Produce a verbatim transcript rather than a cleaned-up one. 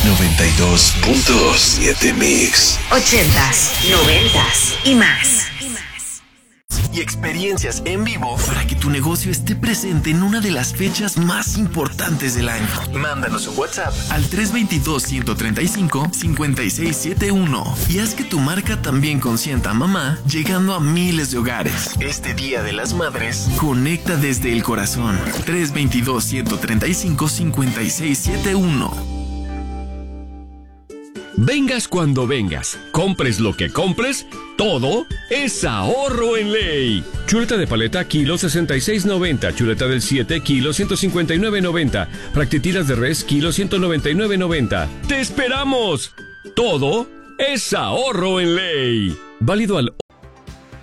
noventa y dos punto siete Mix. Ochentas, noventas y más. Y experiencias en vivo para que tu negocio esté presente en una de las fechas más importantes del año. Mándanos un WhatsApp al tres dos dos, uno tres cinco, cinco seis siete uno y haz que tu marca también consienta a mamá, llegando a miles de hogares. Este Día de las Madres, conecta desde el corazón. tres dos dos, uno tres cinco, cinco seis siete uno. Vengas cuando vengas, compres lo que compres, todo es ahorro en ley. Chuleta de paleta, kilo sesenta y seis noventa. Chuleta del siete, kilo ciento cincuenta y nueve noventa. Fractitilas de res, kilo ciento noventa y nueve noventa. ¡Te esperamos! Todo es ahorro en ley. Válido al